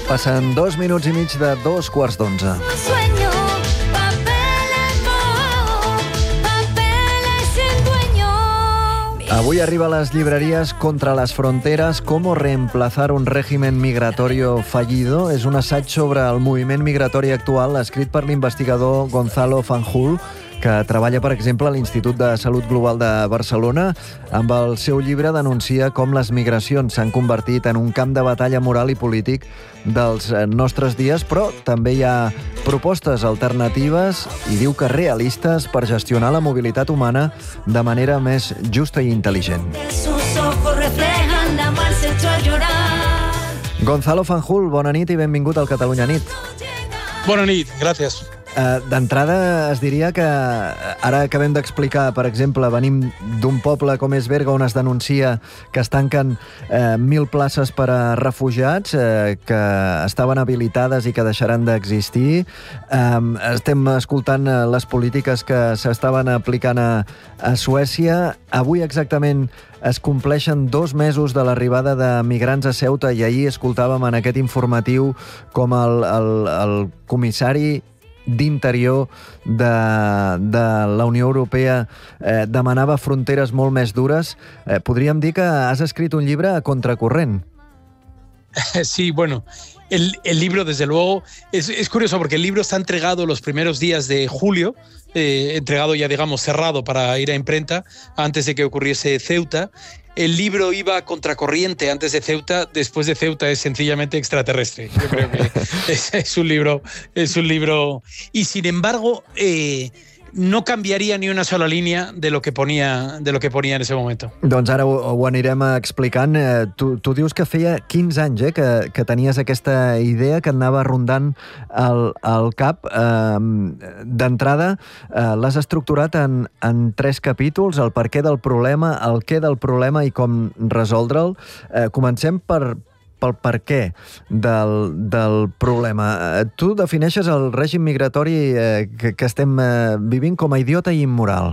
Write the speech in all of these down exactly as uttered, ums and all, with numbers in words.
Passen dos minuts i mig de dos quarts d'onze. Avui arriba a les llibreries Contra las fronteras, cómo reemplazar un régimen migratorio fallido. És un assaig sobre el moviment migratori actual, escrit per l'investigador Gonzalo Fanjul, que treballa, per exemple, a l'Institut de Salut Global de Barcelona. Amb el seu llibre denuncia com les migracions s'han convertit en un camp de batalla moral i polític dels nostres dies, però també hi ha propostes alternatives i diu que realistes per gestionar la mobilitat humana de manera més justa i intel·ligent. Gonzalo Fanjul, bona nit i benvingut al Catalunya Nit. Bona nit, gràcies. Uh, D'entrada es diria que ara acabem d'explicar, per exemple, venim d'un poble com és Berga, on es denuncia que es tanquen uh, mil places per a refugiats uh, que estaven habilitades i que deixaran d'existir. Um, estem escoltant uh, les polítiques que s'estaven aplicant a, a Suècia. Avui exactament es compleixen dos mesos de l'arribada de migrants a Ceuta i ahir escoltàvem en aquest informatiu com el, el, el comissari d'Interior de, de la Unió Europea eh, demanava fronteres molt més dures. Eh, podríem dir que has escrit un llibre a contracorrent. Sí, bueno, el, el libro, desde luego, es, es curioso porque el libro está entregado los primeros días de julio, eh, entregado ya, digamos, cerrado para ir a imprenta, antes de que ocurriese Ceuta. El libro iba a contracorriente antes de Ceuta, después de Ceuta es sencillamente extraterrestre. Yo creo que es, es un libro, es un libro... Y sin embargo, eh, no canviaria ni una sola línia de lo que ponia, de lo que ponia en ese momento. Doncs ara ho, ho anirem explicant. Eh, tu, tu dius que feia quinze anys eh, que, que tenies aquesta idea que et anava rondant al, al cap. Eh, D'entrada, eh, l'has estructurat en, en tres capítols: el per què del problema, el què del problema i com resoldre'l. Eh, comencem per... pel per què del, del problema. Tu defineixes el règim migratori eh, que, que estem eh, vivint com a idiota i immoral.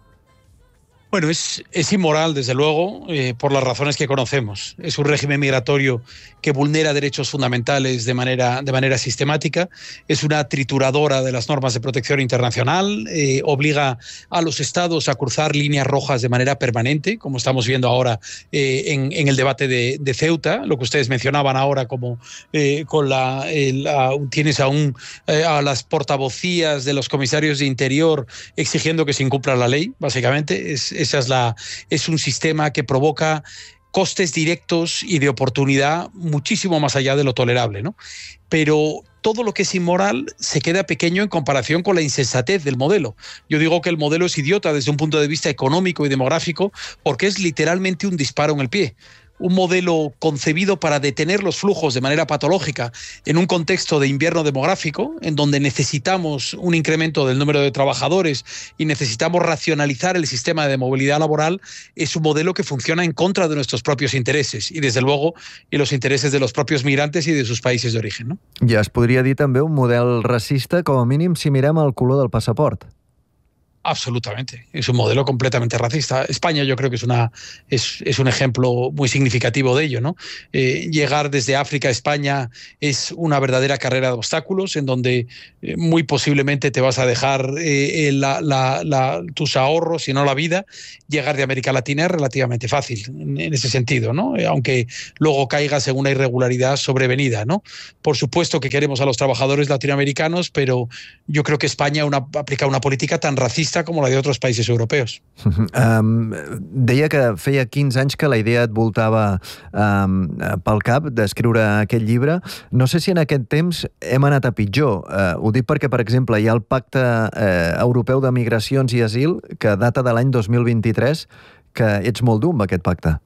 Bueno, es, es inmoral, desde luego, eh, por las razones que conocemos. Es un régimen migratorio que vulnera derechos fundamentales de manera, de manera sistemática, es una trituradora de las normas de protección internacional, eh, obliga a los estados a cruzar líneas rojas de manera permanente, como estamos viendo ahora eh, en, en el debate de, de Ceuta, lo que ustedes mencionaban ahora, como eh, con la, eh, la, tienes aún eh, a las portavocías de los comisarios de Interior exigiendo que se incumpla la ley, básicamente. Es, Esa es, la, es un sistema que provoca costes directos y de oportunidad muchísimo más allá de lo tolerable, ¿no? Pero todo lo que es inmoral se queda pequeño en comparación con la insensatez del modelo. Yo digo que el modelo es idiota desde un punto de vista económico y demográfico porque es literalmente un disparo en el pie. Un modelo concebido para detener los flujos de manera patológica en un contexto de invierno demográfico, en donde necesitamos un incremento del número de trabajadores y necesitamos racionalizar el sistema de movilidad laboral, es un modelo que funciona en contra de nuestros propios intereses y, desde luego, y los intereses de los propios migrantes y de sus países de origen, ¿no? Ja es podria dir també un model racista, com a mínim si mirem el color del passaport. Absolutamente, es un modelo completamente racista. España yo creo que es, una, es, es un ejemplo muy significativo de ello, ¿no? Eh, llegar desde África a España es una verdadera carrera de obstáculos en donde eh, muy posiblemente te vas a dejar eh, la, la, la, tus ahorros y no la vida. Llegar de América Latina es relativamente fácil en, en ese sentido, ¿no? Eh, aunque luego caigas en una irregularidad sobrevenida, ¿no? Por supuesto que queremos a los trabajadores latinoamericanos, pero yo creo que España una, aplica una política tan racista com la d'altres països europeus. Um, deia que feia quinze anys que la idea et voltava um, pel cap d'escriure aquest llibre. No sé si en aquest temps hem anat a pitjor. Uh, ho dic perquè, per exemple, hi ha el Pacte uh, Europeu de Migracions i Asil, que data de l'any dos mil vint-i-tres, que ets molt dur amb aquest pacte.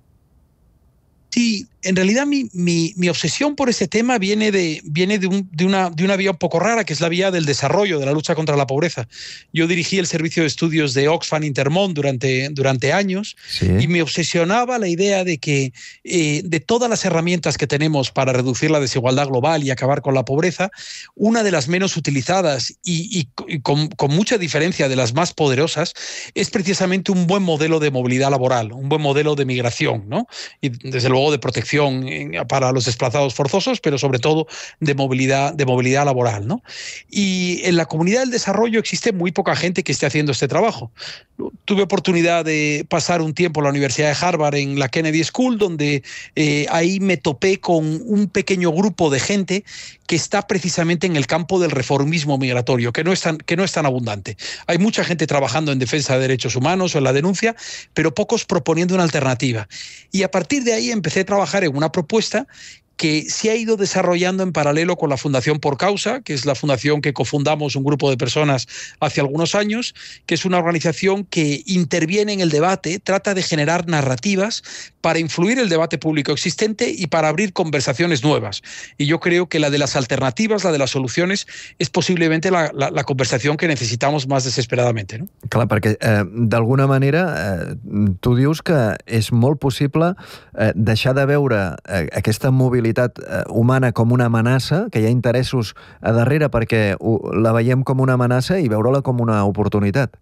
Sí, en realidad mi, mi, mi obsesión por ese tema viene, de, viene de, un, de, una, de una vía un poco rara, que es la vía del desarrollo, de la lucha contra la pobreza. Yo dirigí el servicio de estudios de Oxfam Intermón durante, durante años, sí, y me obsesionaba la idea de que eh, de todas las herramientas que tenemos para reducir la desigualdad global y acabar con la pobreza, una de las menos utilizadas y, y, y con, con mucha diferencia de las más poderosas es precisamente un buen modelo de movilidad laboral, un buen modelo de migración, ¿no? Y desde luego de protección contribución en, para los desplazados forzosos, pero sobre todo de movilidad, de movilidad laboral, ¿no? Y en la comunidad del desarrollo existe muy poca gente que esté haciendo este trabajo. Tuve oportunidad de pasar un tiempo en la Universidad de Harvard, en la Kennedy School, donde eh, ahí me topé con un pequeño grupo de gente que está precisamente en el campo del reformismo migratorio, que no es tan, que no es tan abundante. Hay mucha gente trabajando en defensa de derechos humanos o en la denuncia, pero pocos proponiendo una alternativa. Y a partir de ahí empecé a trabajar en una propuesta que se ha ido desarrollando en paralelo con la Fundación Por Causa, que es la fundación que cofundamos un grupo de personas hace algunos años, que es una organización que interviene en el debate, trata de generar narrativas para influir el debate público existente y para abrir conversaciones nuevas. Y yo creo que la de las alternativas, la de las soluciones, és possiblement la, la, la conversació que necessitamos més desesperadament. No? Clar, perquè eh, d'alguna manera eh, tu dius que és molt possible eh, deixar de veure eh, aquesta mobilitat eh, humana com una amenaça, que hi ha interessos a darrere perquè ho, la veiem com una amenaça i veure-la com una oportunitat.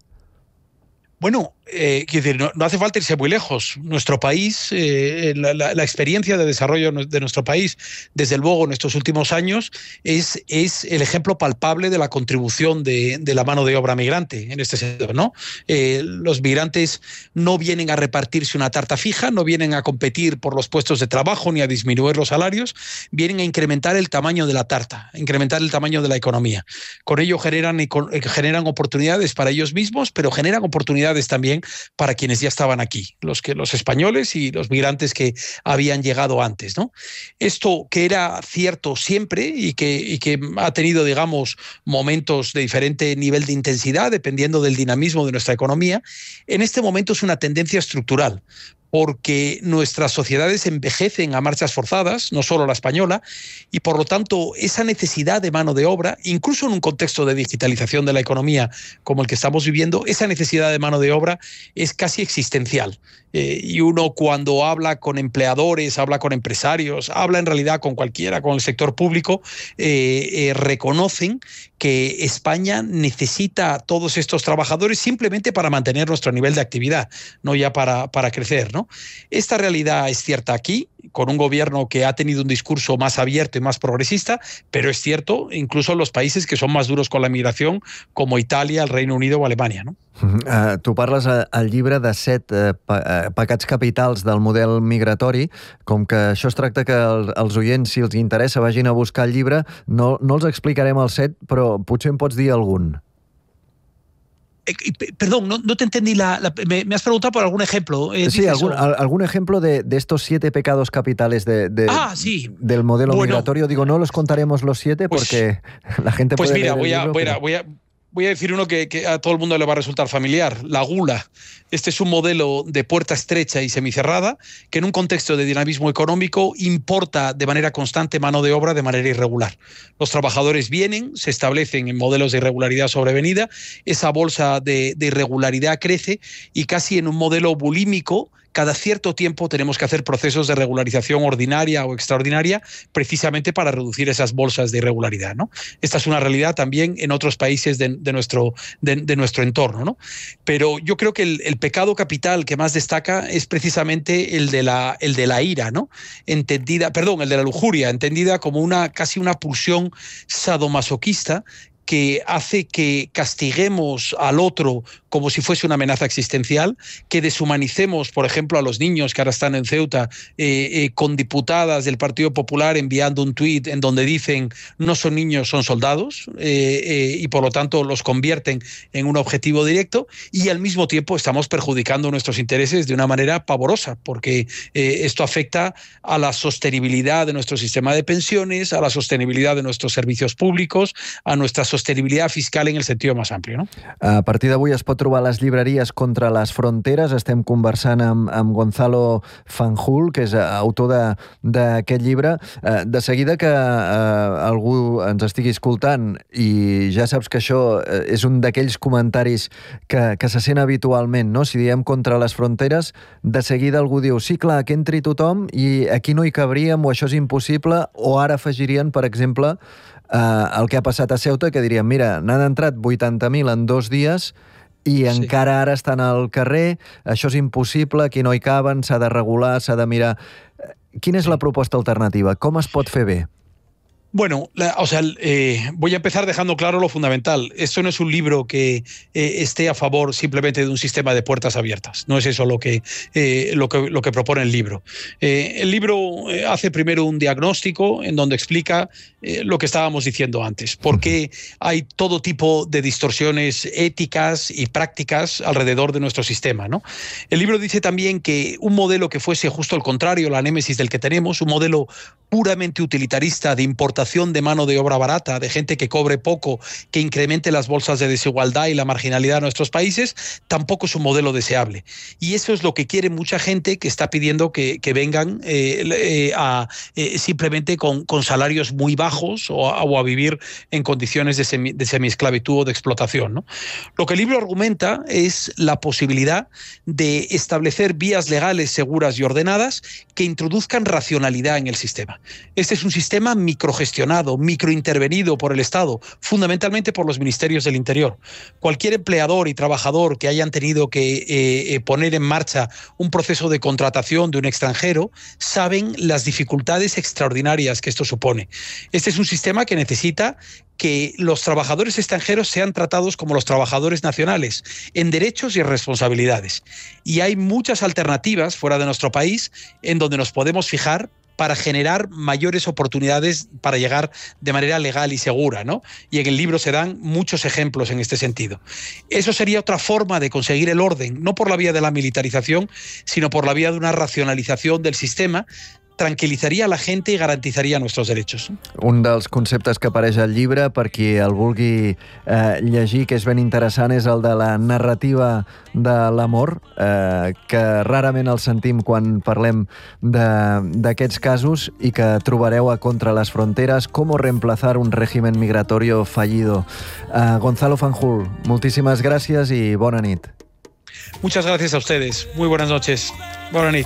Bueno, eh, quiero decir, no, no hace falta irse muy lejos. Nuestro país, eh, la, la, la experiencia de desarrollo de nuestro país, desde luego en estos últimos años, es, es el ejemplo palpable de la contribución de, de la mano de obra migrante en este sector, ¿no? Eh, los migrantes no vienen a repartirse una tarta fija, no vienen a competir por los puestos de trabajo ni a disminuir los salarios, vienen a incrementar el tamaño de la tarta, a incrementar el tamaño de la economía. Con ello generan, generan oportunidades para ellos mismos, pero generan oportunidades también para quienes ya estaban aquí, los, que, los españoles y los migrantes que habían llegado antes, ¿no? Esto que era cierto siempre y que, y que ha tenido, digamos, momentos de diferente nivel de intensidad, dependiendo del dinamismo de nuestra economía, en este momento es una tendencia estructural, porque nuestras sociedades envejecen a marchas forzadas, no solo la española, y por lo tanto esa necesidad de mano de obra, incluso en un contexto de digitalización de la economía como el que estamos viviendo, esa necesidad de mano de obra es casi existencial. Eh, y uno cuando habla con empleadores, habla con empresarios, habla en realidad con cualquiera, con el sector público, eh, eh, reconocen que España necesita a todos estos trabajadores simplemente para mantener nuestro nivel de actividad, no ya para, para crecer, ¿no? Esta realidad es cierta aquí, con un gobierno que ha tenido un discurso más abierto y más progresista, pero es cierto incluso en los países que son más duros con la migración, como Italia, el Reino Unido o Alemanya, no? Uh, tu parles al llibre de set uh, pecats capitals del model migratori. Com que això es tracta que el, els oients, si els interessa, vagin a buscar el llibre, no, no els explicarem els set, però potser en pots dir algun. Eh, perdón, no, no te entendí. La, la, me, me has preguntado por algún ejemplo. Eh, sí, algún, algún ejemplo de, de estos siete pecados capitales de, de, ah, sí. del modelo bueno, migratorio. Digo, no los contaremos los siete pues, porque la gente pues puede mira, leer voy el a, libro, voy, pero... a, voy a Voy a decir uno que, que a todo el mundo le va a resultar familiar, la gula. Este es un modelo de puerta estrecha y semicerrada que en un contexto de dinamismo económico importa de manera constante mano de obra de manera irregular. Los trabajadores vienen, se establecen en modelos de irregularidad sobrevenida, esa bolsa de, de irregularidad crece y casi en un modelo bulímico, cada cierto tiempo tenemos que hacer procesos de regularización ordinaria o extraordinaria precisamente para reducir esas bolsas de irregularidad, ¿no? Esta es una realidad también en otros países de, de, nuestro, de, de nuestro entorno, ¿no? Pero yo creo que el, el pecado capital que más destaca es precisamente el de la, el de la ira, ¿no? Entendida, perdón, el de la lujuria, entendida como una, casi una pulsión sadomasoquista que hace que castiguemos al otro como si fuese una amenaza existencial, que deshumanicemos, por ejemplo, a los niños que ahora están en Ceuta, eh, eh, con diputadas del Partido Popular enviando un tuit en donde dicen no son niños, son soldados, eh, eh, y por lo tanto los convierten en un objetivo directo, y al mismo tiempo estamos perjudicando nuestros intereses de una manera pavorosa, porque eh, esto afecta a la sostenibilidad de nuestro sistema de pensiones, a la sostenibilidad de nuestros servicios públicos, a nuestra sostenibilidad fiscal en el sentido más amplio, no? A partir d'avui es pot trobar a les llibreries Contra les fronteres. Estem conversant amb, amb Gonzalo Fanjul, que és autor d'aquest llibre. De seguida que eh, algú ens estigui escoltant, i ja saps que això és un d'aquells comentaris que, que se sent habitualment, no? Si diem Contra les fronteres, de seguida algú diu sí, clar, que entri tothom i aquí no hi cabríem, o això és impossible, o ara afegirien, per exemple, Uh, el que ha passat a Ceuta, que diríem, mira, n'han entrat vuitanta mil en dos dies i sí. encara ara estan al carrer, això és impossible, aquí no hi caben, s'ha de regular, s'ha de mirar... quina és la proposta alternativa? Com es pot fer bé? Bueno, la, o sea, eh, voy a empezar dejando claro lo fundamental. Esto no es un libro que eh, esté a favor simplemente de un sistema de puertas abiertas. No es eso lo que, eh, lo que, lo que propone el libro. Eh, el libro eh, hace primero un diagnóstico en donde explica eh, lo que estábamos diciendo antes. Por qué hay todo tipo de distorsiones éticas y prácticas alrededor de nuestro sistema, ¿no? El libro dice también que un modelo que fuese justo al contrario, la némesis del que tenemos, un modelo puramente utilitarista de importación de mano de obra barata, de gente que cobre poco, que incremente las bolsas de desigualdad y la marginalidad de nuestros países, tampoco es un modelo deseable. Y eso es lo que quiere mucha gente que está pidiendo que, que vengan eh, eh, a, eh, simplemente con, con salarios muy bajos o a, o a vivir en condiciones de, semi, de semiesclavitud o de explotación, ¿no? Lo que el libro argumenta es la posibilidad de establecer vías legales seguras y ordenadas que introduzcan racionalidad en el sistema. Este es un sistema microgestionado, microintervenido por el Estado, fundamentalmente por los ministerios del Interior. Cualquier empleador y trabajador que hayan tenido que eh, poner en marcha un proceso de contratación de un extranjero saben las dificultades extraordinarias que esto supone. Este es un sistema que necesita que los trabajadores extranjeros sean tratados como los trabajadores nacionales, en derechos y responsabilidades. Y hay muchas alternativas fuera de nuestro país en donde nos podemos fijar para generar mayores oportunidades para llegar de manera legal y segura, ¿no? Y en el libro se dan muchos ejemplos en este sentido. Eso sería otra forma de conseguir el orden, no por la vía de la militarización, sino por la vía de una racionalización del sistema, tranquil·litzaria la gente i garantitzaria nostres drets. Un dels conceptes que apareix al llibre, per qui el vulgui eh, llegir, que és ben interessant, és el de la narrativa de l'amor, eh, que rarament el sentim quan parlem d'aquests casos i que trobareu a Contra les fronteres, cómo reemplazar un régimen migratorio fallido. Eh, Gonzalo Fanjul, moltíssimes gràcies i bona nit. Muchas gracias a ustedes. Muy buenas noches. Bona nit.